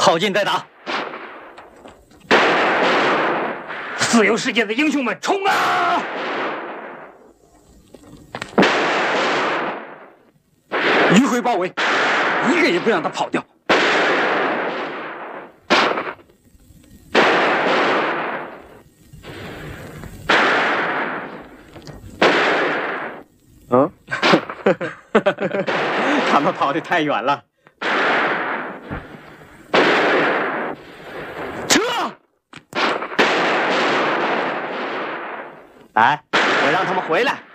靠近再打！ 自由世界的英雄们，冲啊！ 迂回包围，一个也不让他跑掉。 嗯，他们跑得太远了。 撤！ 来，我让他们回来。